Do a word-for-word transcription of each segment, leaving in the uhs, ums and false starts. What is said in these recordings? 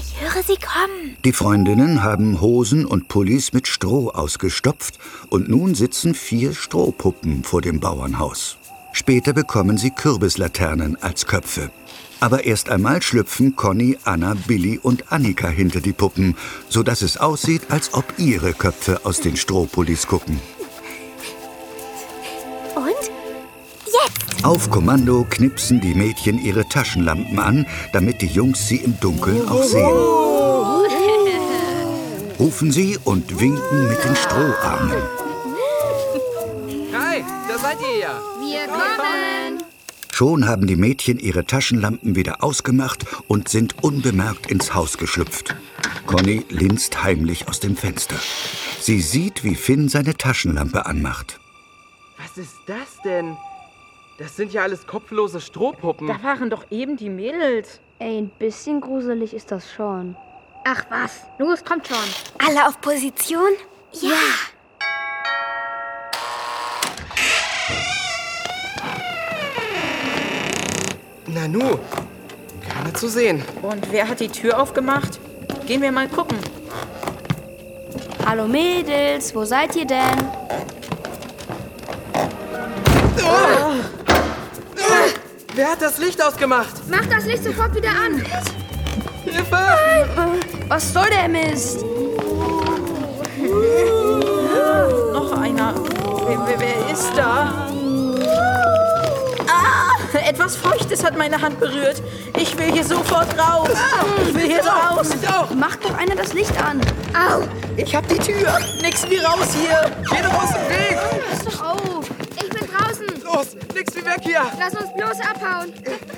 Ich höre sie kommen. Die Freundinnen haben Hosen und Pullis mit Stroh ausgestopft und nun sitzen vier Strohpuppen vor dem Bauernhaus. Später bekommen sie Kürbislaternen als Köpfe. Aber erst einmal schlüpfen Conny, Anna, Billy und Annika hinter die Puppen, sodass es aussieht, als ob ihre Köpfe aus den Strohpullis gucken. Und? Jetzt! Auf Kommando knipsen die Mädchen ihre Taschenlampen an, damit die Jungs sie im Dunkeln auch sehen. Rufen sie und winken mit den Stroharmen. Hi, da seid ihr ja. Wir kommen. Schon haben die Mädchen ihre Taschenlampen wieder ausgemacht und sind unbemerkt ins Haus geschlüpft. Conny linst heimlich aus dem Fenster. Sie sieht, wie Finn seine Taschenlampe anmacht. Was ist das denn? Das sind ja alles kopflose Strohpuppen. Da waren doch eben die Mädels. Ey, ein bisschen gruselig ist das schon. Ach was, los, kommt schon. Alle auf Position? Ja. Nanu, keiner zu sehen. Und wer hat die Tür aufgemacht? Gehen wir mal gucken. Hallo Mädels, wo seid ihr denn? Oh! Oh! Wer hat das Licht ausgemacht? Mach das Licht sofort wieder an. Hilfe! Was soll der Mist? Noch einer. Wer, wer, wer ist da? Ah, etwas Feuchtes hat meine Hand berührt. Ich will hier sofort raus. Ich will hier raus. Ich auch. Mach doch einer das Licht an. Au, ich hab die Tür. Nix wie raus hier. Geh doch aus dem Weg! Pass doch auf. Ich bin draußen. Los, nix wie weg hier! Lass uns bloß abhauen.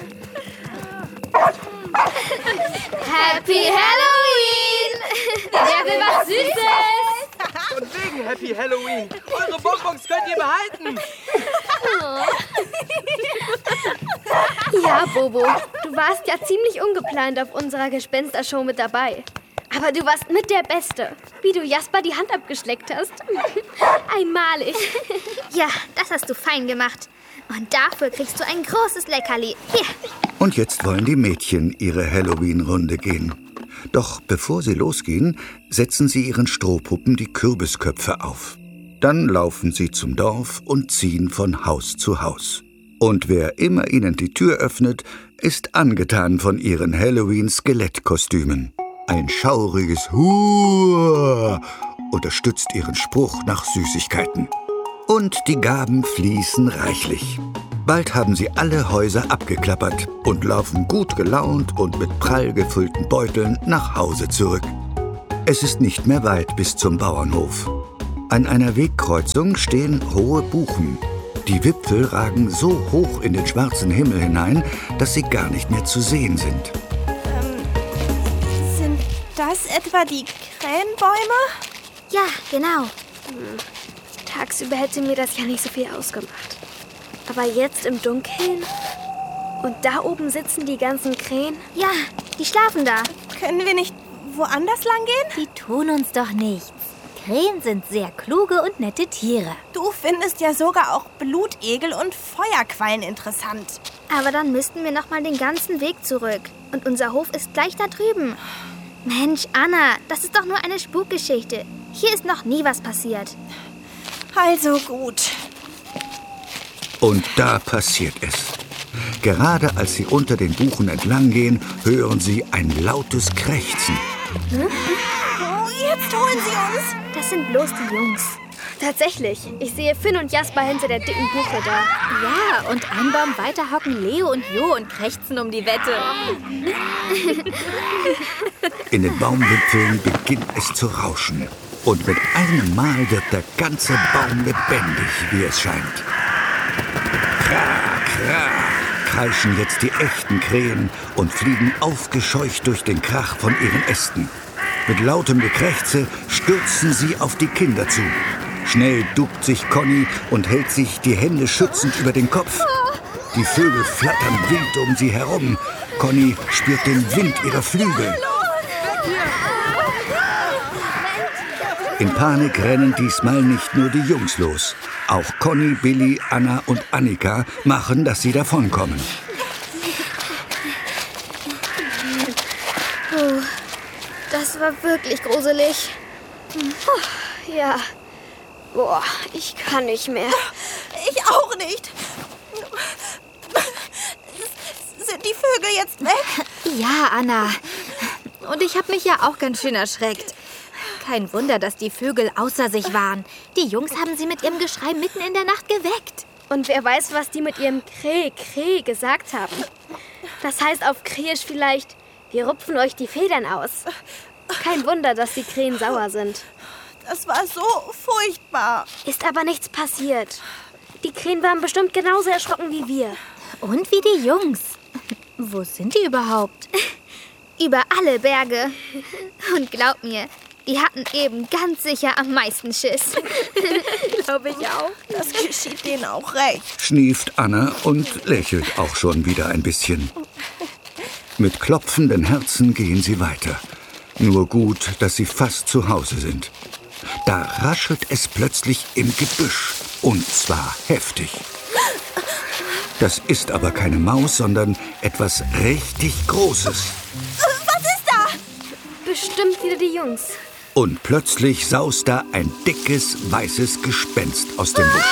Happy Halloween! Wer will was Süßes? Von wegen Happy Halloween! Eure Bonbons könnt ihr behalten! Ja, Bobo, du warst ja ziemlich ungeplant auf unserer Gespenstershow mit dabei. Aber du warst mit der Beste. Wie du Jasper die Hand abgeschleckt hast. Einmalig. Ja, das hast du fein gemacht. Und dafür kriegst du ein großes Leckerli. Hier. Und jetzt wollen die Mädchen ihre Halloween-Runde gehen. Doch bevor sie losgehen, setzen sie ihren Strohpuppen die Kürbisköpfe auf. Dann laufen sie zum Dorf und ziehen von Haus zu Haus. Und wer immer ihnen die Tür öffnet, ist angetan von ihren Halloween-Skelettkostümen. Ein schauriges Huah unterstützt ihren Spruch nach Süßigkeiten. Und die Gaben fließen reichlich. Bald haben sie alle Häuser abgeklappert und laufen gut gelaunt und mit prall gefüllten Beuteln nach Hause zurück. Es ist nicht mehr weit bis zum Bauernhof. An einer Wegkreuzung stehen hohe Buchen. Die Wipfel ragen so hoch in den schwarzen Himmel hinein, dass sie gar nicht mehr zu sehen sind. Ähm, sind das etwa die Krähenbäume? Ja, genau. Tagsüber hätte mir das ja nicht so viel ausgemacht. Aber jetzt im Dunkeln? Und da oben sitzen die ganzen Krähen? Ja, die schlafen da. Können wir nicht woanders lang gehen? Die tun uns doch nichts. Krähen sind sehr kluge und nette Tiere. Du findest ja sogar auch Blutegel und Feuerquallen interessant. Aber dann müssten wir noch mal den ganzen Weg zurück. Und unser Hof ist gleich da drüben. Mensch, Anna, das ist doch nur eine Spukgeschichte. Hier ist noch nie was passiert. Also gut. Und da passiert es. Gerade als sie unter den Buchen entlang gehen, hören sie ein lautes Krächzen. Hm? Oh, jetzt holen sie uns. Das sind bloß die Jungs. Tatsächlich. Ich sehe Finn und Jasper hinter der dicken Buche da. Ja, und ein Baum weiter hocken Leo und Jo und krächzen um die Wette. In den Baumwipfeln beginnt es zu rauschen. Und mit einem Mal wird der ganze Baum lebendig, wie es scheint. Krah, krah, kreischen jetzt die echten Krähen und fliegen aufgescheucht durch den Krach von ihren Ästen. Mit lautem Gekrächze stürzen sie auf die Kinder zu. Schnell duckt sich Conny und hält sich die Hände schützend über den Kopf. Die Vögel flattern wild um sie herum. Conny spürt den Wind ihrer Flügel. In Panik rennen diesmal nicht nur die Jungs los. Auch Conny, Billy, Anna und Annika machen, dass sie davonkommen. Oh, Das war wirklich gruselig. Oh, ja. Boah, ich kann nicht mehr. Ich auch nicht. Sind die Vögel jetzt weg? Ja, Anna. Und ich habe mich ja auch ganz schön erschreckt. Kein Wunder, dass die Vögel außer sich waren. Die Jungs haben sie mit ihrem Geschrei mitten in der Nacht geweckt. Und wer weiß, was die mit ihrem Kräh, Kräh gesagt haben. Das heißt auf Kräisch vielleicht, wir rupfen euch die Federn aus. Kein Wunder, dass die Krähen sauer sind. Das war so furchtbar. Ist aber nichts passiert. Die Krähen waren bestimmt genauso erschrocken wie wir. Und wie die Jungs. Wo sind die überhaupt? Über alle Berge. Und glaub mir, die hatten eben ganz sicher am meisten Schiss. Glaube ich auch. Das geschieht denen auch recht. Schnieft Anna und lächelt auch schon wieder ein bisschen. Mit klopfenden Herzen gehen sie weiter. Nur gut, dass sie fast zu Hause sind. Da raschelt es plötzlich im Gebüsch. Und zwar heftig. Das ist aber keine Maus, sondern etwas richtig Großes. Was ist da? Bestimmt wieder die Jungs. Und plötzlich saust da ein dickes, weißes Gespenst aus dem Busch.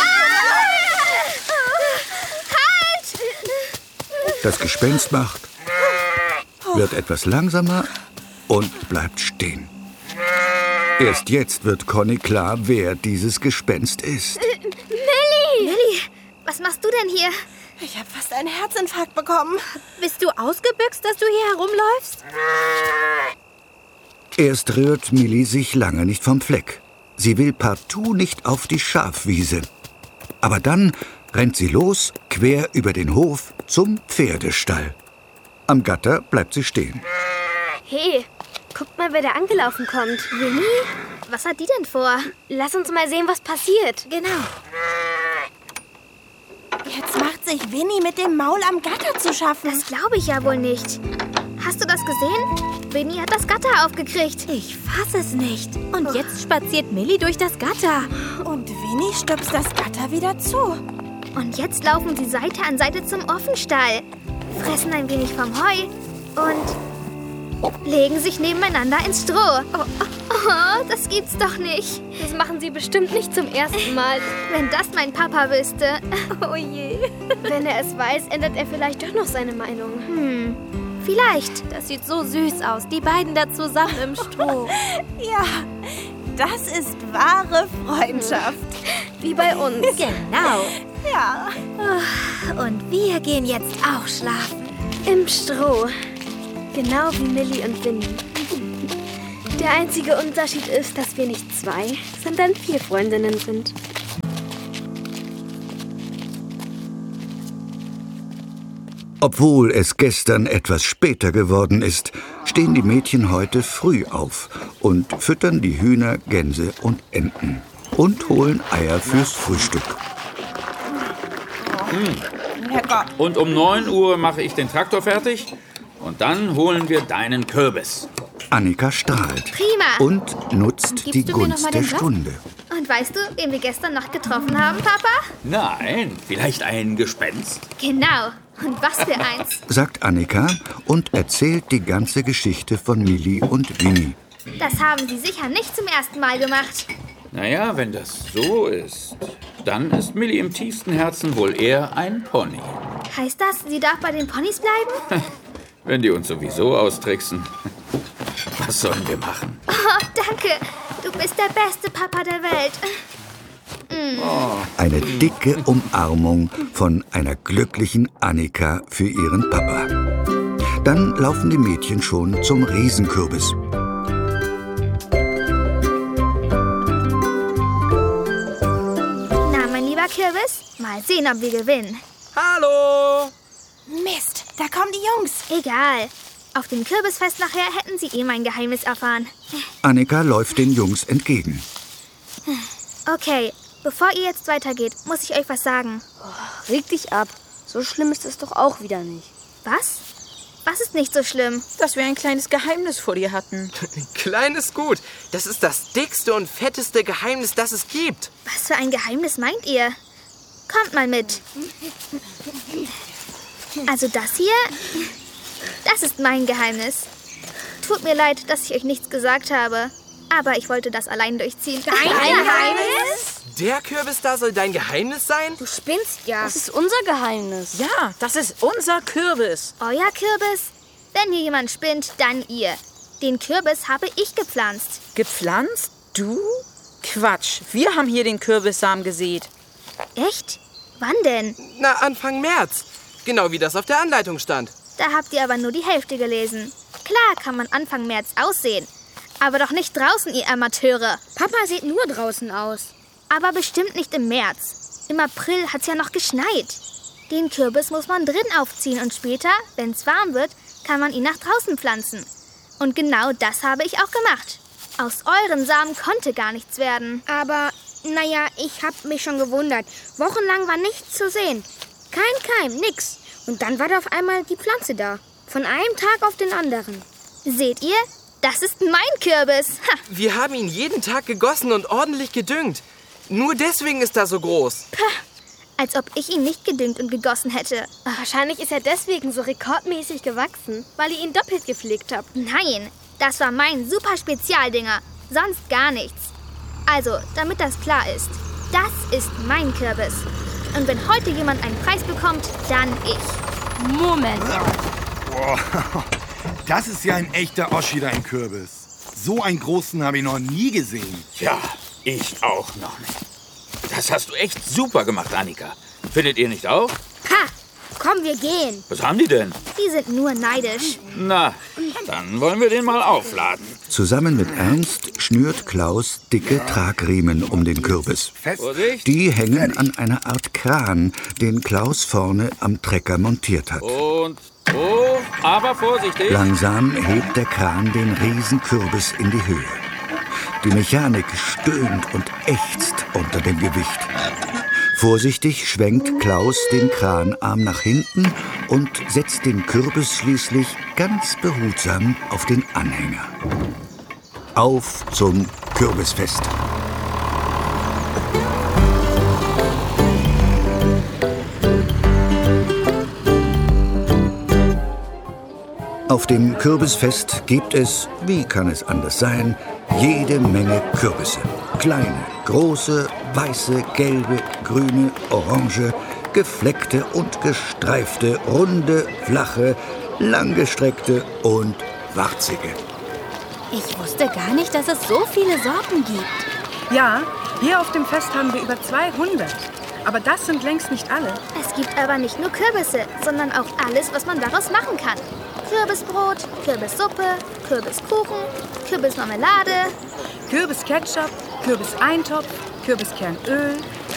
Halt! Das Gespenst macht, wird etwas langsamer und bleibt stehen. Erst jetzt wird Conny klar, wer dieses Gespenst ist. Millie! Millie, was machst du denn hier? Ich habe fast einen Herzinfarkt bekommen. Bist du ausgebüxt, dass du hier herumläufst? Erst rührt Millie sich lange nicht vom Fleck. Sie will partout nicht auf die Schafwiese. Aber dann rennt sie los, quer über den Hof zum Pferdestall. Am Gatter bleibt sie stehen. Hey, guckt mal, wer da angelaufen kommt. Winnie? Was hat die denn vor? Lass uns mal sehen, was passiert. Genau. Jetzt macht sich Winnie mit dem Maul am Gatter zu schaffen. Das glaube ich ja wohl nicht. Hast du das gesehen? Winnie hat das Gatter aufgekriegt. Ich fass es nicht. Und jetzt spaziert Millie durch das Gatter. Und Winnie stupst das Gatter wieder zu. Und jetzt laufen sie Seite an Seite zum Offenstall, fressen ein wenig vom Heu und legen sich nebeneinander ins Stroh. Oh, oh, das gibt's doch nicht. Das machen sie bestimmt nicht zum ersten Mal. Wenn das mein Papa wüsste. Oh je. Wenn er es weiß, ändert er vielleicht doch noch seine Meinung. Hm, vielleicht. Das sieht so süß aus, die beiden da zusammen im Stroh. Ja, das ist wahre Freundschaft. Wie bei uns. Genau. Ja. Und wir gehen jetzt auch schlafen. Im Stroh. Genau wie Millie und Winnie. Der einzige Unterschied ist, dass wir nicht zwei, sondern vier Freundinnen sind. Obwohl es gestern etwas später geworden ist, stehen die Mädchen heute früh auf und füttern die Hühner, Gänse und Enten und holen Eier fürs Frühstück. Lecker. Und um neun Uhr mache ich den Traktor fertig und dann holen wir deinen Kürbis. Annika strahlt Prima. und nutzt Gibst die du mir noch mal Gunst der den Saft? Stunde. Und weißt du, wen wir gestern Nacht getroffen haben, Papa? Nein, vielleicht ein Gespenst? Genau. Und was für eins. Sagt Annika und erzählt die ganze Geschichte von Millie und Winnie. Das haben sie sicher nicht zum ersten Mal gemacht. Naja, wenn das so ist, dann ist Millie im tiefsten Herzen wohl eher ein Pony. Heißt das, sie darf bei den Ponys bleiben? Wenn die uns sowieso austricksen. Was sollen wir machen? Oh, danke. Du bist der beste Papa der Welt. Eine dicke Umarmung von einer glücklichen Annika für ihren Papa. Dann laufen die Mädchen schon zum Riesenkürbis. Na, mein lieber Kürbis, mal sehen, ob wir gewinnen. Hallo! Mist, da kommen die Jungs. Egal. Auf dem Kürbisfest nachher hätten sie eh mein Geheimnis erfahren. Annika läuft den Jungs entgegen. Okay, bevor ihr jetzt weitergeht, muss ich euch was sagen. Reg dich ab. So schlimm ist es doch auch wieder nicht. Was? Was ist nicht so schlimm? Dass wir ein kleines Geheimnis vor dir hatten. Kleines Gut. Das ist das dickste und fetteste Geheimnis, das es gibt. Was für ein Geheimnis meint ihr? Kommt mal mit. Also das hier, das ist mein Geheimnis. Tut mir leid, dass ich euch nichts gesagt habe. Aber ich wollte das allein durchziehen. Dein Geheimnis? Der Kürbis da soll dein Geheimnis sein? Du spinnst ja. Das ist unser Geheimnis. Ja, das ist unser Kürbis. Euer Kürbis? Wenn hier jemand spinnt, dann ihr. Den Kürbis habe ich gepflanzt. Gepflanzt? Du? Quatsch, wir haben hier den Kürbissamen gesät. Echt? Wann denn? Na, Anfang März. Genau wie das auf der Anleitung stand. Da habt ihr aber nur die Hälfte gelesen. Klar kann man Anfang März aussehen. Aber doch nicht draußen, ihr Amateure. Papa sieht nur draußen aus. Aber bestimmt nicht im März. Im April hat's ja noch geschneit. Den Kürbis muss man drin aufziehen und später, wenn's warm wird, kann man ihn nach draußen pflanzen. Und genau das habe ich auch gemacht. Aus euren Samen konnte gar nichts werden. Aber, naja, ich hab mich schon gewundert. Wochenlang war nichts zu sehen. Kein Keim, nix. Und dann war da auf einmal die Pflanze da. Von einem Tag auf den anderen. Seht ihr? Das ist mein Kürbis. Ha. Wir haben ihn jeden Tag gegossen und ordentlich gedüngt. Nur deswegen ist er so groß. Pah. Als ob ich ihn nicht gedüngt und gegossen hätte. Wahrscheinlich ist er deswegen so rekordmäßig gewachsen, weil ihr ihn doppelt gepflegt habt. Nein, das war mein super Spezialdinger. Sonst gar nichts. Also, damit das klar ist, das ist mein Kürbis. Und wenn heute jemand einen Preis bekommt, dann ich. Moment. Boah, das ist ja ein echter Oschi, dein Kürbis. So einen großen habe ich noch nie gesehen. Ja, ich auch noch nicht. Das hast du echt super gemacht, Annika. Findet ihr nicht auch? Ha! Komm, wir gehen. Was haben die denn? Die sind nur neidisch. Na, dann wollen wir den mal aufladen. Zusammen mit Ernst schnürt Klaus dicke Tragriemen um den Kürbis. Vorsicht. Die hängen an einer Art Kran, den Klaus vorne am Trecker montiert hat. Und hoch, aber vorsichtig. Langsam hebt der Kran den Riesenkürbis in die Höhe. Die Mechanik stöhnt und ächzt unter dem Gewicht. Vorsichtig schwenkt Klaus den Kranarm nach hinten und setzt den Kürbis schließlich ganz behutsam auf den Anhänger. Auf zum Kürbisfest! Auf dem Kürbisfest gibt es, wie kann es anders sein, jede Menge Kürbisse. Kleine, große, weiße, gelbe, grüne, orange, gefleckte und gestreifte, runde, flache, langgestreckte und warzige. Ich wusste gar nicht, dass es so viele Sorten gibt. Ja, hier auf dem Fest haben wir über zweihundert. Aber das sind längst nicht alle. Es gibt aber nicht nur Kürbisse, sondern auch alles, was man daraus machen kann. Kürbisbrot, Kürbissuppe, Kürbiskuchen, Kürbismarmelade, Kürbisketchup, Kürbiseintopf, Kürbiskernöl,